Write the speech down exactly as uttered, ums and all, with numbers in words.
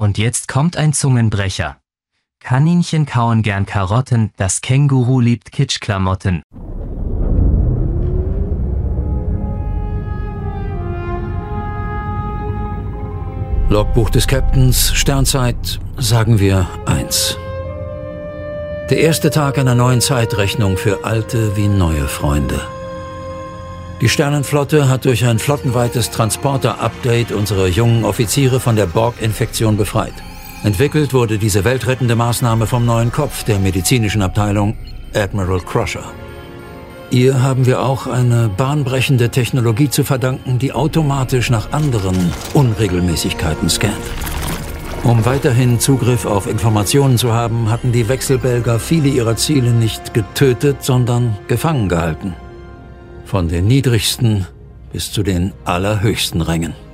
Und jetzt kommt ein Zungenbrecher. Kaninchen kauen gern Karotten, das Känguru liebt Kitschklamotten. Logbuch des Captains, Sternzeit, sagen wir eins. Der erste Tag einer neuen Zeitrechnung für alte wie neue Freunde. Die Sternenflotte hat durch ein flottenweites Transporter-Update unsere jungen Offiziere von der Borg-Infektion befreit. Entwickelt wurde diese weltrettende Maßnahme vom neuen Kopf der medizinischen Abteilung, Admiral Crusher. Ihr haben wir auch eine bahnbrechende Technologie zu verdanken, die automatisch nach anderen Unregelmäßigkeiten scannt. Um weiterhin Zugriff auf Informationen zu haben, hatten die Wechselbelger viele ihrer Ziele nicht getötet, sondern gefangen gehalten. Von den niedrigsten bis zu den allerhöchsten Rängen.